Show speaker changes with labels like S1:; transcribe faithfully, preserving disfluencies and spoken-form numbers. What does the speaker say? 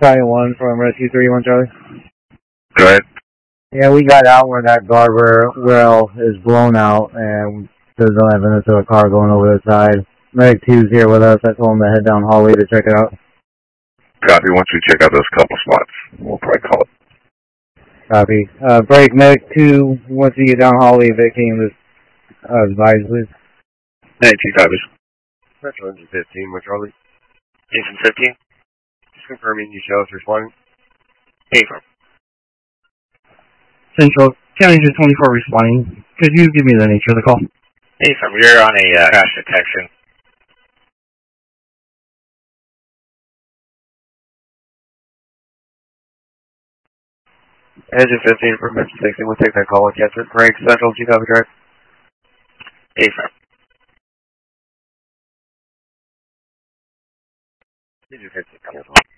S1: Battalion one from Rescue thirty-one, Charlie.
S2: Go ahead.
S1: Yeah, we got out where that guardrail is blown out, and there's no evidence of a car going over the side. Medic two's here with us. I told him to head down hallway to check it out.
S2: Copy. Once we check out those couple spots, we'll probably call it.
S1: Copy. Uh, break, Medic two, once you get down hallway, Vic, can you uh, advise, please?
S2: nineteen copies.
S3: Metro Engine fifteen, with Charlie.
S2: Engine fifteen.
S3: Just confirming you show us responding.
S2: Affirm.
S4: Central, County Engine twenty-four responding. Could you give me the nature of the call?
S2: Affirm. You're on a uh, crash detection.
S3: Engine fifteen for Metro sixteen, we'll take that call and catch it. Break, Central, G copy, drive.
S2: Affirm.
S3: Engine fifteen,